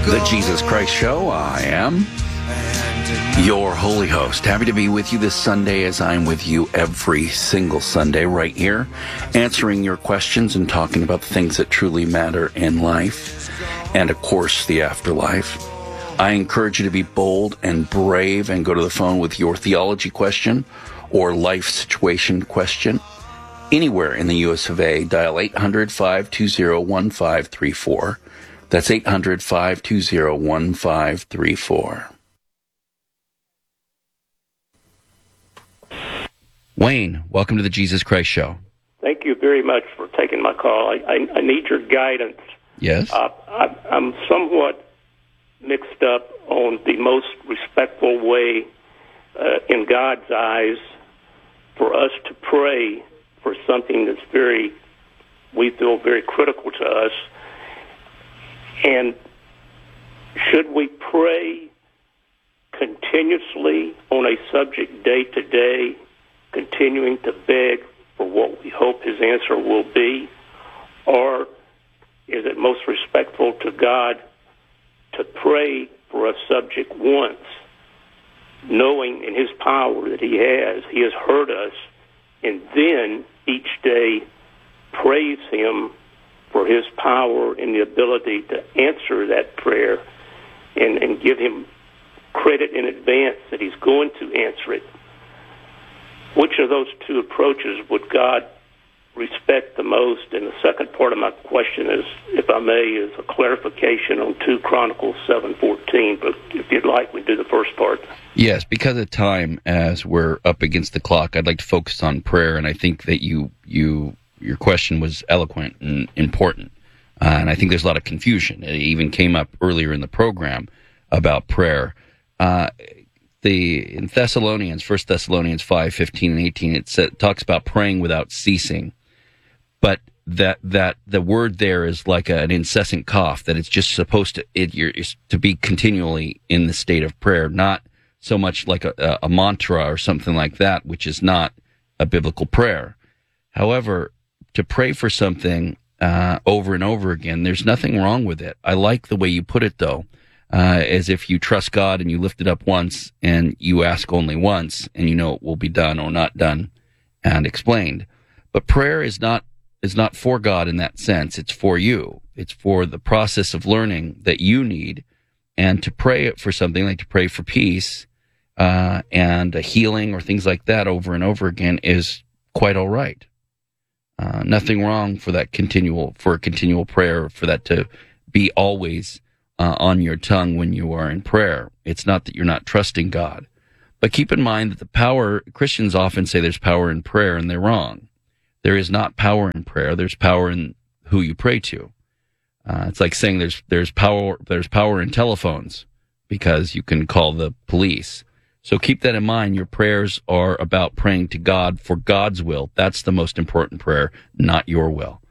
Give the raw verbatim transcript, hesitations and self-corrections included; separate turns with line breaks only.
The Jesus Christ Show. I am your holy host. Happy to be with you this Sunday, as I'm with you every single Sunday right here, answering your questions and talking about the things that truly matter in life and, of course, the afterlife. I encourage you to be bold and brave and go to the phone with your theology question or life situation question. Anywhere in the U S of A, dial eight hundred, five two zero, one five three four. That's eight hundred, five two zero, one five three four. Wayne, welcome to the Jesus Christ Show.
Thank you very much for taking my call. I, I, I need your guidance.
Yes?
Uh, I, I'm somewhat mixed up on the most respectful way uh, in God's eyes for us to pray for something that's very, we feel very critical to us. And should we pray continuously on a subject day to day, continuing to beg for what we hope his answer will be? Or is it most respectful to God to pray for a subject once, knowing in his power that he has, he has heard us, and then each day praise him for his power and the ability to answer that prayer, and, and give him credit in advance that he's going to answer it? Which of those two approaches would God respect the most? And the second part of my question is, if I may, is a clarification on two Chronicles seven fourteen. But if you'd like, we do the first part.
Yes, because of time, as we're up against the clock, I'd like to focus on prayer, and I think that you you your question was eloquent and important. Uh, and I think there's a lot of confusion. It even came up earlier in the program about prayer. Uh, the in Thessalonians, First Thessalonians five fifteen and eighteen, it sa- talks about praying without ceasing. But that that the word there is like a, an incessant cough, that it's just supposed to it you're, is to be continually in the state of prayer, not so much like a, a mantra or something like that, which is not a biblical prayer. However, to pray for something uh, over and over again, there's nothing wrong with it. I like the way you put it, though, uh, as if you trust God and you lift it up once and you ask only once, and you know it will be done or not done and explained. But prayer is not is not for God in that sense. It's for you. It's for the process of learning that you need, and to pray for something like to pray for peace uh, and a healing or things like that over and over again is quite all right. Uh, nothing wrong for that continual, for a continual prayer, for that to be always uh, on your tongue when you are in prayer. It's not that you're not trusting God. But keep in mind that the power, Christians often say there's power in prayer, and they're wrong. There is not power in prayer. There's power in who you pray to. Uh, it's like saying there's there's power there's power in telephones, because you can call the police. So keep that in mind. Your prayers are about praying to God for God's will. That's the most important prayer, not your will.